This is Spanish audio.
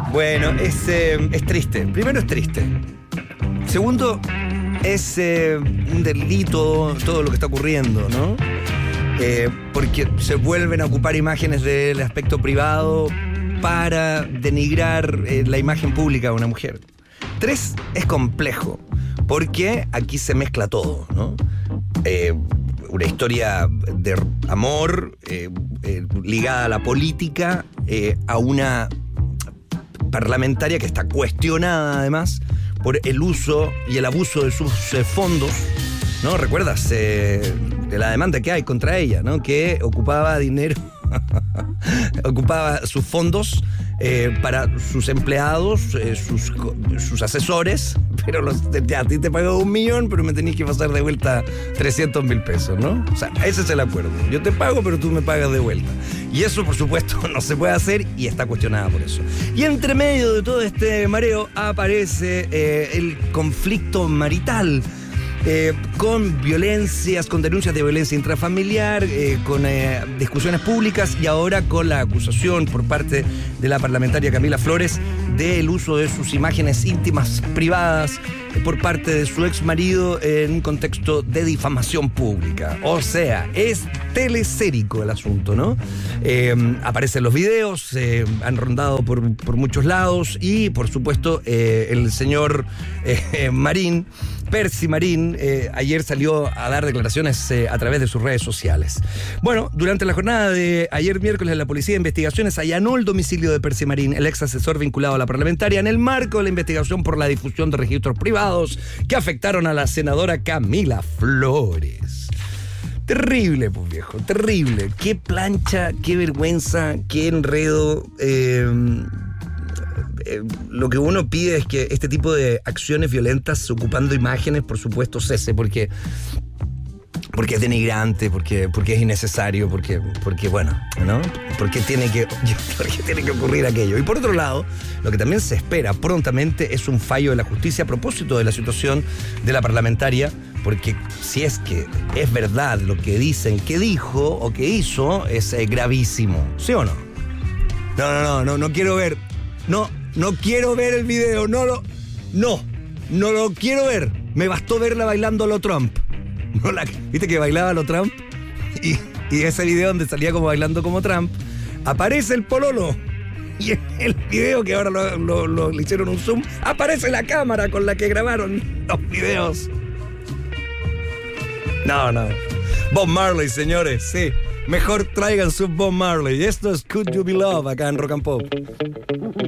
Bueno, es triste. Primero es triste. Segundo, es un delito todo lo que está ocurriendo, ¿no? Porque se vuelven a ocupar imágenes del aspecto privado para denigrar la imagen pública de una mujer. Tres, es complejo, porque aquí se mezcla todo, ¿no? Una historia de amor ligada a la política, a una parlamentaria que está cuestionada además por el uso y el abuso de sus fondos, ¿no? ¿Recuerdas de la demanda que hay contra ella, ¿no? Que ocupaba dinero, ocupaba sus fondos para sus empleados, sus asesores, pero a ti te pago 1 millón, pero me tenés que pasar de vuelta 300.000 pesos, ¿no? O sea, ese es el acuerdo. Yo te pago, pero tú me pagas de vuelta. Y eso, por supuesto, no se puede hacer y está cuestionada por eso. Y entre medio de todo este mareo aparece el conflicto marital. Con violencias, con denuncias de violencia intrafamiliar, con discusiones públicas y ahora con la acusación por parte de la parlamentaria Camila Flores del uso de sus imágenes íntimas privadas por parte de su ex marido en un contexto de difamación pública. O sea, es telesérico el asunto, ¿no? Aparecen los videos, han rondado por muchos lados y, por supuesto, el señor Marín, Percy Marín, ayer salió a dar declaraciones a través de sus redes sociales. Bueno, durante la jornada de ayer miércoles, la Policía de Investigaciones allanó el domicilio de Percy Marín, el ex asesor vinculado a la parlamentaria, en el marco de la investigación por la difusión de registros privados que afectaron a la senadora Camila Flores. Terrible, pues viejo, terrible. Qué plancha, qué vergüenza, qué enredo. Lo que uno pide es que este tipo de acciones violentas ocupando imágenes, por supuesto, cese, porque es denigrante, porque es innecesario, porque bueno, ¿no? Porque tiene que ocurrir aquello. Y por otro lado, lo que también se espera prontamente es un fallo de la justicia a propósito de la situación de la parlamentaria, porque si es que es verdad lo que dicen que dijo o que hizo, es gravísimo. ¿Sí o no? No quiero ver. No quiero ver el video, no lo quiero ver. Me bastó verla bailando a lo Trump. ¿Viste que bailaba a lo Trump? Y ese video donde salía como bailando como Trump, aparece el pololo. Y en el video, que ahora le hicieron un zoom, aparece la cámara con la que grabaron los videos. No. Bob Marley, señores, sí. Mejor traigan su Bob Marley. Esto es Could You Be Love acá en Rock and Pop.